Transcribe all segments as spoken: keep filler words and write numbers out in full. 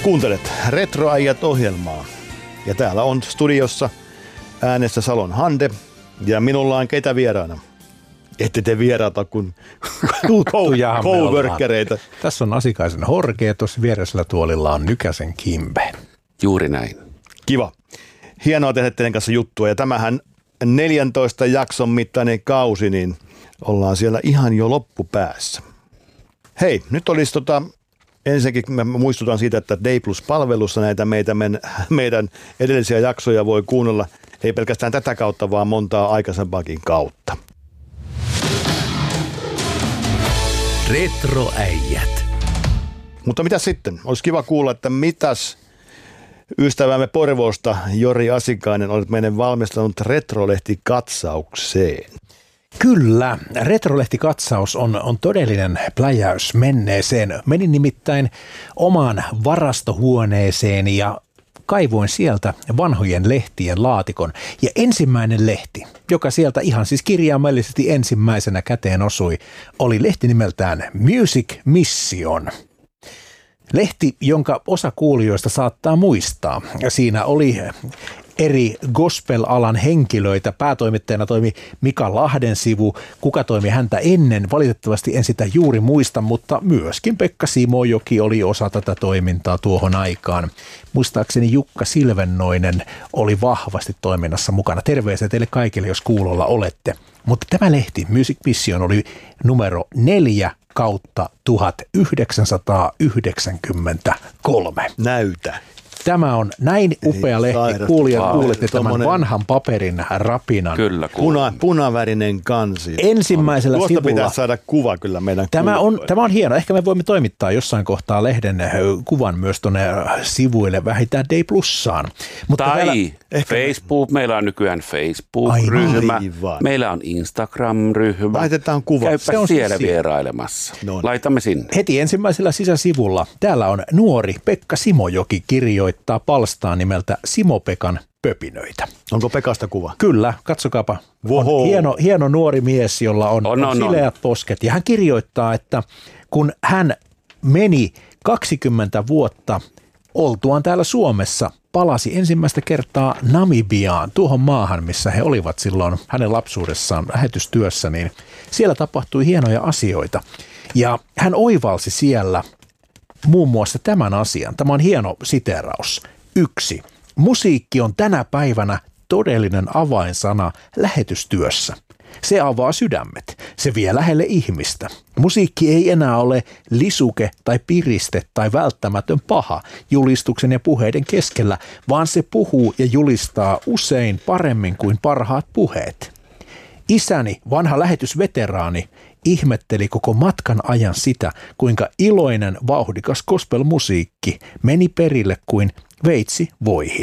Kuuntelet Retroäijät-ohjelmaa ja täällä on studiossa äänessä Salon Hande ja minulla on keitä vieraana. Ette te vieraata kuin coworkereita. Tässä on Asikaisen Horke, tuossa vieressä tuolilla on Nykäsen Kimbe. Juuri näin. Kiva. Hienoa tehdä teidän kanssa juttua ja tämähän neljäntoista jakson mittainen kausi, niin ollaan siellä ihan jo loppupäässä. Hei, nyt olisi tota, ensinnäkin mä muistutan siitä, että Day Plus-palvelussa näitä meitä, men, meidän edellisiä jaksoja voi kuunnella, ei pelkästään tätä kautta, vaan montaa aikaisempaakin kautta. Retroäijät. Mutta mitä sitten? Olisi kiva kuulla, että mitäs ystävämme Porvoosta Jori Asikainen olet meidän valmistanut Retrolehti-katsaukseen. Kyllä, Retrolehti-katsaus on, on todellinen pläjäys menneeseen. Menin nimittäin omaan varastohuoneeseen ja kaivoin sieltä vanhojen lehtien laatikon. Ja ensimmäinen lehti, joka sieltä ihan siis kirjaimellisesti ensimmäisenä käteen osui, oli lehti nimeltään Music Mission. Lehti, jonka osa kuulijoista saattaa muistaa. Siinä oli eri gospel-alan henkilöitä. Päätoimittajana toimi Mika Lahdensivu. Kuka toimi häntä ennen? Valitettavasti en sitä juuri muista, mutta myöskin Pekka Simojoki oli osa tätä toimintaa tuohon aikaan. Muistaakseni Jukka Silvennoinen oli vahvasti toiminnassa mukana. Terveisiä teille kaikille, jos kuulolla olette. Mutta tämä lehti, Music Mission, oli numero neljä kautta tuhatyhdeksänsataayhdeksänkymmentäkolme. Näytä. Tämä on näin upea lehti. Kuulijat, kuulette tämän vanhan paperin rapinan. Kyllä, Puna, punavärinen kansi. Ensimmäisellä Tuosta sivulla. pitää saada kuva kyllä meidän Tämä on, tämä on hieno. Ehkä me voimme toimittaa jossain kohtaa lehden kuvan myös tuonne sivuille vähintään Day Plussaan. Mutta tai täällä, Facebook. Meillä on nykyään Facebook-ryhmä. Aivan. Meillä on Instagram-ryhmä. Laitetaan kuva. Käypä siellä siis vierailemassa. No. Laitamme sinne. Heti ensimmäisellä sisäsivulla täällä on nuori Pekka Simojoki kirjoittaa palstaa nimeltä Simo-Pekan pöpinöitä. Onko Pekasta kuva? Kyllä, katsokaapa. On hieno, hieno nuori mies, jolla on, on, on sileät on. posket. Ja hän kirjoittaa, että kun hän meni kaksikymmentä vuotta oltuaan täällä Suomessa, palasi ensimmäistä kertaa Namibiaan, tuohon maahan, missä he olivat silloin hänen lapsuudessaan lähetystyössä, niin siellä tapahtui hienoja asioita. Ja hän oivalsi siellä muun muassa tämän asian. Tämä on hieno siteeraus. Yksi. Musiikki on tänä päivänä todellinen avainsana lähetystyössä. Se avaa sydämet. Se vie lähelle ihmistä. Musiikki ei enää ole lisuke tai piriste tai välttämätön paha julistuksen ja puheiden keskellä, vaan se puhuu ja julistaa usein paremmin kuin parhaat puheet. Isäni, vanha lähetysveteraani, ihmetteli koko matkan ajan sitä, kuinka iloinen, vauhdikas gospelmusiikki meni perille kuin veitsi voihin.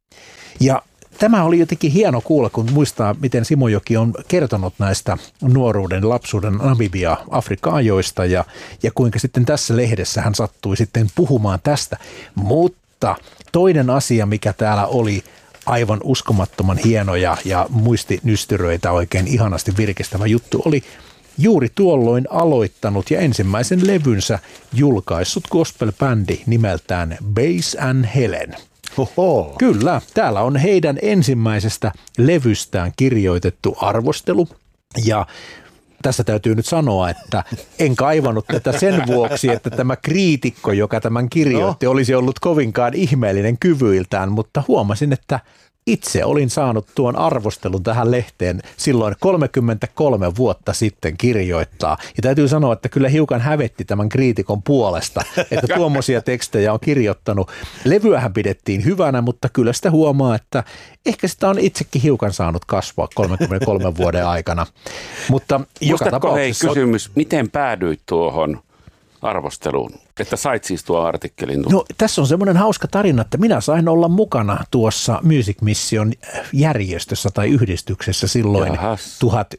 Ja tämä oli jotenkin hieno kuulla, kun muistaa, miten Simojoki on kertonut näistä nuoruuden, lapsuuden Namibia-Afrikka-ajoista ja, ja kuinka sitten tässä lehdessä hän sattui sitten puhumaan tästä. Mutta toinen asia, mikä täällä oli aivan uskomattoman hieno ja, ja muistinystyröitä oikein ihanasti virkistävä juttu, oli juuri tuolloin aloittanut ja ensimmäisen levynsä julkaissut gospel-bändi nimeltään Bass and Helen. Oho. Kyllä, täällä on heidän ensimmäisestä levystään kirjoitettu arvostelu ja tässä täytyy nyt sanoa, että en kaivannut tätä sen vuoksi, että tämä kriitikko, joka tämän kirjoitti, olisi ollut kovinkaan ihmeellinen kyvyiltään, mutta huomasin, että itse olin saanut tuon arvostelun tähän lehteen silloin kolmekymmentäkolme vuotta sitten kirjoittaa. Ja täytyy sanoa, että kyllä hiukan hävetti tämän kriitikon puolesta, että tuommoisia tekstejä on kirjoittanut. Levyähän pidettiin hyvänä, mutta kyllä sitä huomaa, että ehkä sitä on itsekin hiukan saanut kasvaa kolmekymmentäkolme vuoden aikana. Mutta joka tapauksessa... hei kysymys, miten päädyit tuohon arvosteluun, että sait siis tuo artikkelin? No tässä on semmoinen hauska tarina, että minä sain olla mukana tuossa Music Mission järjestössä tai yhdistyksessä silloin Jahas.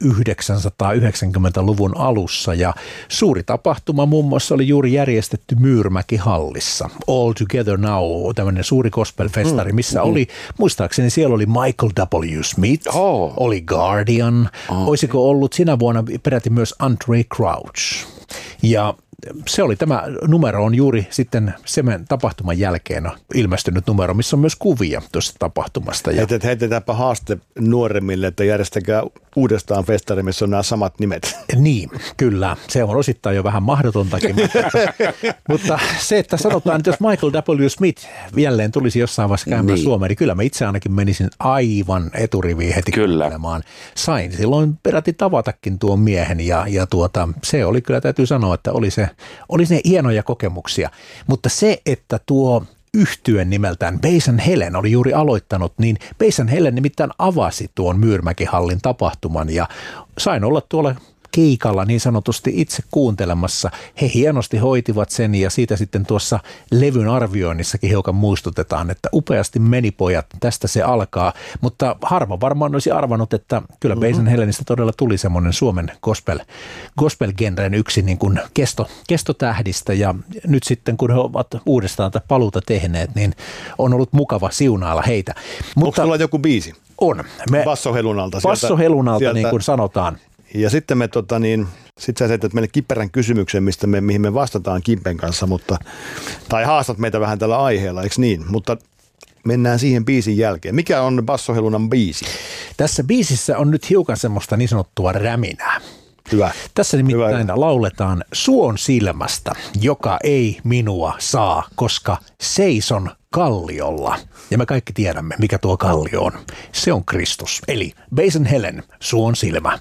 tuhatyhdeksänsataayhdeksänkymmentäluvun alussa ja suuri tapahtuma muun muassa oli juuri järjestetty Myyrmäki-hallissa. All Together Now, tämmöinen suuri gospel-festari, missä mm, oli, muistaakseni siellä oli Michael W. Smith, oh. oli Guardian, oh. olisiko ollut sinä vuonna peräti myös Andre Crouch. Ja se oli tämä numero on juuri sitten sen tapahtuman jälkeen ilmestynyt numero, missä on myös kuvia tuosta tapahtumasta. Ja Heitet, heitetäänpä haaste nuoremmille, että järjestäkää uudestaan festari, missä on nämä samat nimet. Niin, kyllä. Se on osittain jo vähän mahdotontakin. Mutta se, että sanotaan, että jos Michael W. Smith jälleen tulisi jossain vaiheessa käymään niin Suomeen, niin kyllä mä itse ainakin menisin aivan eturiviin heti kuuntelemaan. Sain silloin peräti tavatakin tuon miehen ja, ja tuota, se oli kyllä, täytyy sanoa, että oli se, oli se hienoja kokemuksia. Mutta se, että tuo yhtyen nimeltään Bass and Helen oli juuri aloittanut, niin Bass and Helen nimittäin avasi tuon Myyrmäki-hallin tapahtuman ja sain olla tuolla keikalla niin sanotusti itse kuuntelemassa. He hienosti hoitivat sen ja siitä sitten tuossa levyn arvioinnissakin hiukan muistutetaan, että upeasti meni pojat, tästä se alkaa, mutta harva varmaan olisi arvannut, että kyllä mm-hmm. Bass and Helenistä todella tuli semmoinen Suomen gospel, gospel-genren yksi niin kuin kesto, kestotähdistä ja nyt sitten kun he ovat uudestaan tätä paluuta tehneet, niin on ollut mukava siunailla heitä. Mutta onko sulla joku biisi? On. Bassohelunalta. Bassohelunalta niin kuin sanotaan. Ja sitten me tota niin, sit sä teet meille kiperän kysymyksen, mistä me, mihin me vastataan Kimpen kanssa, mutta, tai haastat meitä vähän tällä aiheella, eikö niin? Mutta mennään siihen biisin jälkeen. Mikä on Bassohelunan biisi? Tässä biisissä on nyt hiukan semmoista niin sanottua räminää. Hyvä. Tässä nimittäin Hyvä. lauletaan suon silmästä, joka ei minua saa, koska seison kalliolla. Ja me kaikki tiedämme, mikä tuo kallio on. Se on Kristus, eli Bass and Helen, suon silmä.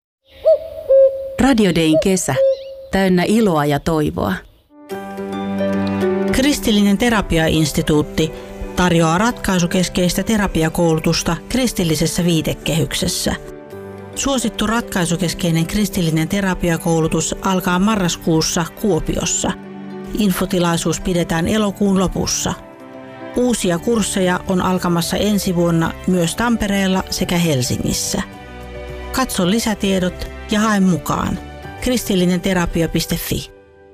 Radio Dayn kesä, täynnä iloa ja toivoa. Kristillinen terapiainstituutti tarjoaa ratkaisukeskeistä terapiakoulutusta kristillisessä viitekehyksessä. Suosittu ratkaisukeskeinen kristillinen terapiakoulutus alkaa marraskuussa Kuopiossa. Infotilaisuus pidetään elokuun lopussa. Uusia kursseja on alkamassa ensi vuonna myös Tampereella sekä Helsingissä. Katso lisätiedot ja hae mukaan. kristillinenterapia piste fi.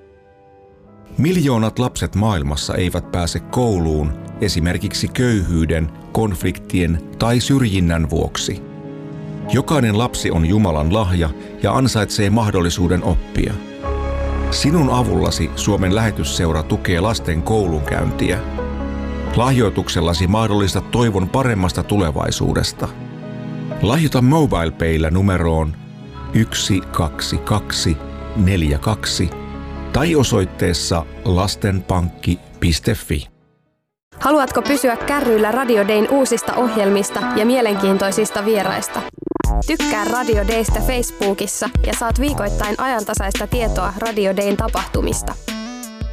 Miljoonat lapset maailmassa eivät pääse kouluun esimerkiksi köyhyyden, konfliktien tai syrjinnän vuoksi. Jokainen lapsi on Jumalan lahja ja ansaitsee mahdollisuuden oppia. Sinun avullasi Suomen lähetysseura tukee lasten koulunkäyntiä. Lahjoituksellasi mahdollistat toivon paremmasta tulevaisuudesta. Lahjoita MobilePayllä numeroon yksi kaksi kaksi neljä kaksi tai osoitteessa lastenpankki piste fi. Haluatko pysyä kärryillä Radio Dayn uusista ohjelmista ja mielenkiintoisista vieraista? Tykkää Radio Daystä Facebookissa ja saat viikoittain ajantasaista tietoa Radio Dayn tapahtumista.